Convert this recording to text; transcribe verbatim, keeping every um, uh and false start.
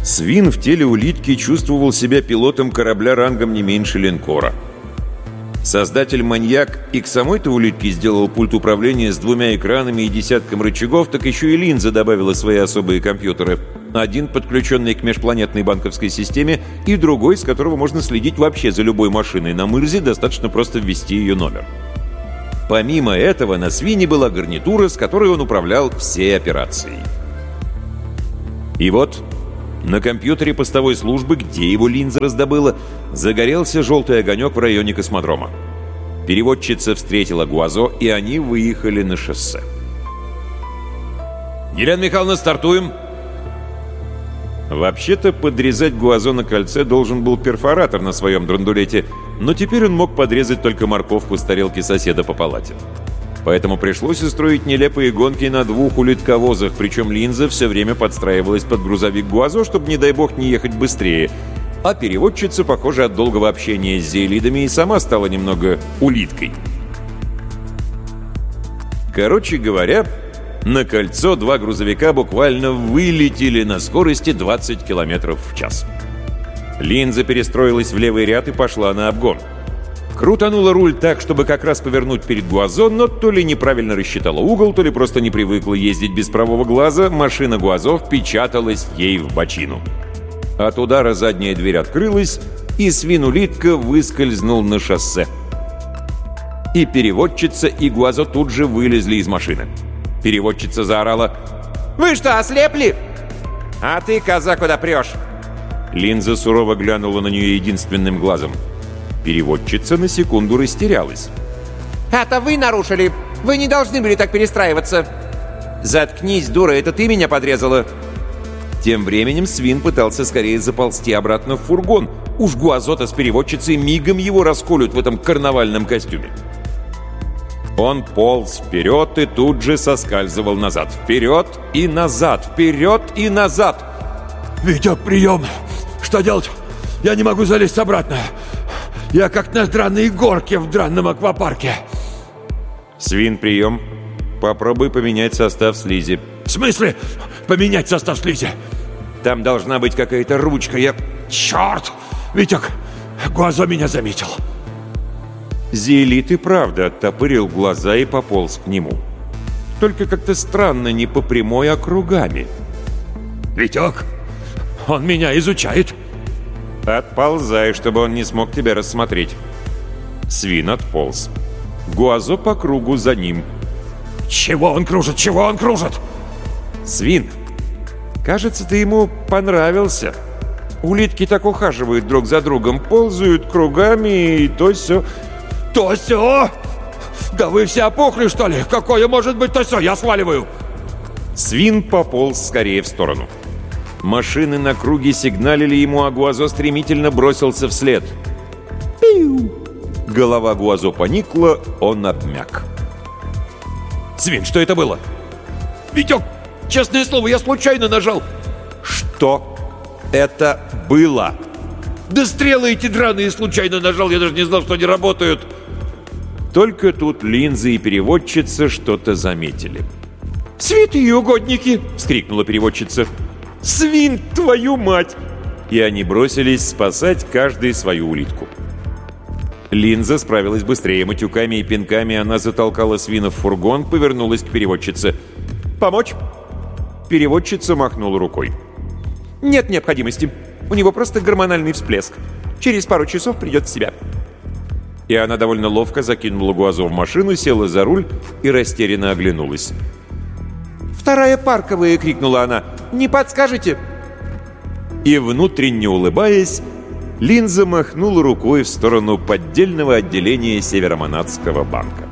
Свин в теле улитки чувствовал себя пилотом корабля рангом не меньше линкора. Создатель-маньяк и к самой-то улитке сделал пульт управления с двумя экранами и десятком рычагов, так еще и линза добавила свои особые компьютеры. Один, подключенный к межпланетной банковской системе, и другой, с которого можно следить вообще за любой машиной на Мырзе, достаточно просто ввести ее номер. Помимо этого, на Свине была гарнитура, с которой он управлял всей операцией. И вот на компьютере постовой службы, где его линза раздобыла, загорелся желтый огонек в районе космодрома. Переводчица встретила Гуазо, и они выехали на шоссе. «Елена Михайловна, стартуем!» Вообще-то подрезать Гуазо на кольце должен был перфоратор на своем драндулете, но теперь он мог подрезать только морковку с тарелки соседа по палате. Поэтому пришлось устроить нелепые гонки на двух улитковозах, причем линза все время подстраивалась под грузовик Гуазо, чтобы, не дай бог, не ехать быстрее. А переводчица, похоже, от долгого общения с зейлидами и сама стала немного улиткой. Короче говоря, на кольцо два грузовика буквально вылетели на скорости двадцать километров в час. Линза перестроилась в левый ряд и пошла на обгон. Крутанула руль так, чтобы как раз повернуть перед Гуазо, но то ли неправильно рассчитала угол, то ли просто не привыкла ездить без правого глаза, машина Гуазо впечаталась ей в бочину. От удара задняя дверь открылась, и свин-улитка выскользнул на шоссе. И переводчица, и Гуазо тут же вылезли из машины. Переводчица заорала: «Вы что, ослепли? А ты, коза, куда прешь?» Линза сурово глянула на нее единственным глазом. Переводчица на секунду растерялась. «Это вы нарушили! Вы не должны были так перестраиваться!» «Заткнись, дура, это ты меня подрезала!» Тем временем Свин пытался скорее заползти обратно в фургон. Уж Гуазо-то с переводчицей мигом его расколют в этом карнавальном костюме. Он полз вперед и тут же соскальзывал назад. Вперед и назад! Вперед и назад! «Витек, прием! Что делать? Я не могу залезть обратно! Я как на драной горке в дранном аквапарке!» «Свин, прием! Попробуй поменять состав слизи». «В смысле поменять состав слизи?» «Там должна быть какая-то ручка, я...» «Черт! Витек, Гуазо меня заметил!» Зейлид и правда оттопырил глаза и пополз к нему. Только как-то странно, не по прямой, а кругами. «Витек, он меня изучает!» «Отползай, чтобы он не смог тебя рассмотреть». Свин отполз. Гуазо по кругу за ним. «Чего он кружит? Чего он кружит?» «Свин, кажется, ты ему понравился. Улитки так ухаживают друг за другом, ползают кругами и то-сё». «То-сё? Да вы все опухли, что ли? Какое может быть то-сё? Я сваливаю!» Свин пополз скорее в сторону. Машины на круге сигналили ему, а Гуазо стремительно бросился вслед. Пиу! Голова Гуазо поникла, он обмяк. «Свин, что это было?» «Витек, честное слово, я случайно нажал». «Что это было?» «Да стрелы эти драные случайно нажал, я даже не знал, что они работают». Только тут линзы и переводчица что-то заметили. «Святые угодники!» — вскрикнула переводчица. «Свин, твою мать!» И они бросились спасать каждый свою улитку. Линза справилась быстрее. Матюками и пинками она затолкала Свина в фургон, повернулась к переводчице. «Помочь?» Переводчица махнула рукой. «Нет необходимости. У него просто гормональный всплеск. Через пару часов придет в себя». И она довольно ловко закинула Гуазо в машину, села за руль и растерянно оглянулась. «Вторая парковая!» — крикнула она. «Не подскажете?» И, внутренне улыбаясь, Линза махнула рукой в сторону поддельного отделения Северомонадского банка.